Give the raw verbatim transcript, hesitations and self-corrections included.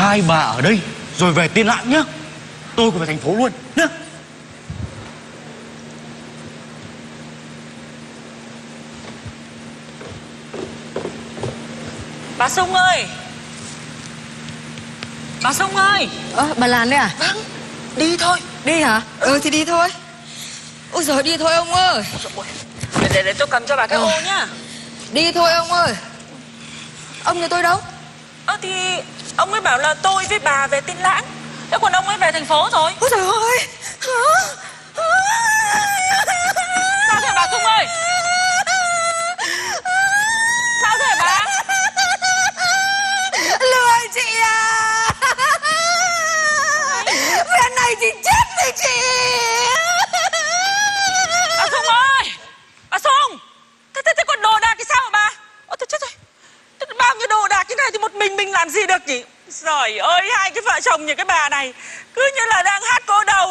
Hai bà ở đây rồi về Tiên Lãng nhá. Tôi cũng về thành phố luôn nhá. Bà Sung ơi! Bà Sung ơi! Ơ, bà Lan đấy à? Vâng, đi thôi. Đi hả? Ừ, ừ thì đi thôi. Ôi giời, đi thôi ông ơi. Để, để, để tôi cầm cho bà cái Ờ. ô nhá. Đi thôi ông ơi. Ông nhà tôi đâu? Ơ thì ông ấy bảo là tôi với bà về Tiên Lãng. Thế còn ông ấy về thành phố rồi. Ôi trời ơi. Sao thế bà Sung ơi? Sao thế bà? Lừa chị à. Bên này thì chết đi chị. Bà Sung ơi! Bà Sung! Thế, thế, thế còn đồ đạc thì sao hả bà? Ôi tôi chết rồi. Thế bao nhiêu đồ đạc như này thì một mình mình làm gì được nhỉ? Trời ơi, hai cái vợ chồng nhà cái bà này cứ như là đang hát cô đầu